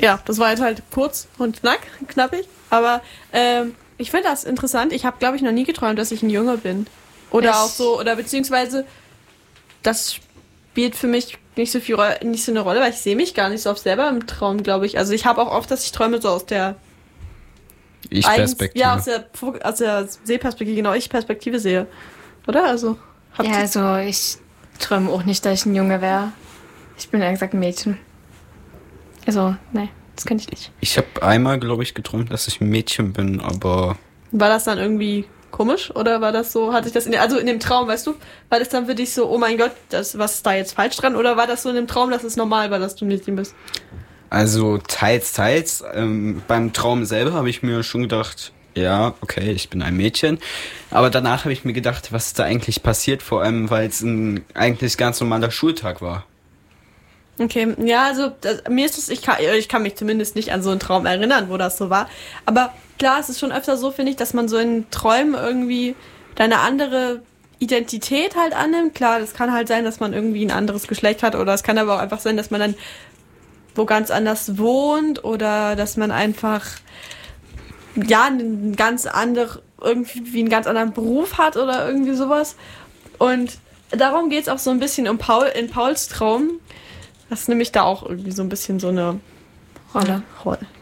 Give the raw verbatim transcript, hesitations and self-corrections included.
Ja, das war jetzt halt kurz und knack, knappig. Aber ähm, ich finde das interessant. Ich habe, glaube ich, noch nie geträumt, dass ich ein Junge bin. Oder ich, auch so, oder beziehungsweise das spielt für mich nicht so viel nicht so eine Rolle, weil ich sehe mich gar nicht so oft selber im Traum, glaube ich. Also ich habe auch oft, dass ich träume so aus der Ich-Perspektive. Ja, aus der, aus der Sehperspektive, genau, Ich-Perspektive sehe. Oder? Also, habt ja, ihr- also ich träume auch nicht, dass ich ein Junge wäre. Ich bin ehrlich gesagt ein Mädchen. Also, nee, das könnte ich nicht. Ich habe einmal, glaube ich, geträumt, dass ich ein Mädchen bin, aber War das dann irgendwie komisch? Oder war das so, hatte ich das in der, also in dem Traum, weißt du, war das dann für dich so, oh mein Gott, das, was ist da jetzt falsch dran? Oder war das so in dem Traum, dass es normal war, dass du ein Mädchen bist? also teils, teils. Ähm, beim Traum selber habe ich mir schon gedacht, ja, okay, ich bin ein Mädchen. Aber danach habe ich mir gedacht, was ist da eigentlich passiert? Vor allem, weil es ein eigentlich ganz normaler Schultag war. Okay, ja, also das, mir ist es, ich kann, ich kann mich zumindest nicht an so einen Traum erinnern, wo das so war. Aber klar, es ist schon öfter so, finde ich, dass man so in Träumen irgendwie deine andere Identität halt annimmt. Klar, das kann halt sein, dass man irgendwie ein anderes Geschlecht hat, oder es kann aber auch einfach sein, dass man dann wo ganz anders wohnt, oder dass man einfach ja einen ganz andere, irgendwie einen ganz anderen Beruf hat oder irgendwie sowas. Und darum geht's auch so ein bisschen um Paul, in Pauls Traum. Das ist nämlich da auch irgendwie so ein bisschen so eine Rolle. Rolle.